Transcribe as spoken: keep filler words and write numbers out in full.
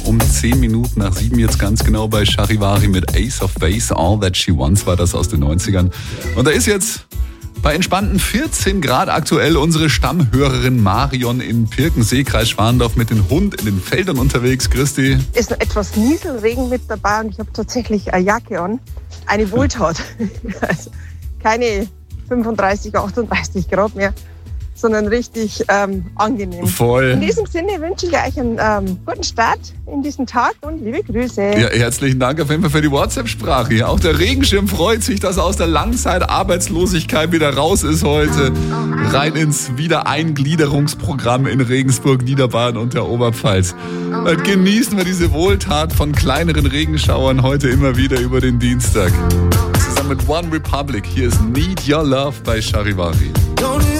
Um zehn Minuten nach sieben jetzt ganz genau bei Charivari mit Ace of Base. All That She Wants war das aus den neunzigern. Und da ist jetzt bei entspannten vierzehn Grad aktuell unsere Stammhörerin Marion in Pirkensee, Kreis Schwandorf, mit dem Hund in den Feldern unterwegs. Christi. Ist noch etwas Nieselregen mit dabei und ich habe tatsächlich eine Jacke an. Eine Wohltat. Also keine fünfunddreißig, achtunddreißig Grad mehr, sondern richtig ähm, angenehm. Voll. In diesem Sinne wünsche ich euch einen ähm, guten Start in diesen Tag und liebe Grüße. Ja, herzlichen Dank auf jeden Fall für die WhatsApp-Sprache. Auch der Regenschirm freut sich, dass er aus der Langzeitarbeitslosigkeit wieder raus ist heute. Rein ins Wiedereingliederungsprogramm in Regensburg, Niederbayern und der Oberpfalz. Und genießen wir diese Wohltat von kleineren Regenschauern heute immer wieder über den Dienstag. Zusammen mit One Republic. Hier ist Need Your Love bei Charivari.